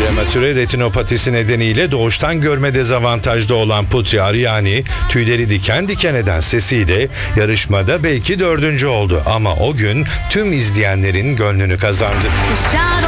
Prematüre retinopatisi nedeniyle doğuştan görme dezavantajlı olan Putri Ariani tüyleri diken diken eden sesiyle yarışmada belki 4. oldu ama o gün tüm izleyenlerin gönlünü kazandı.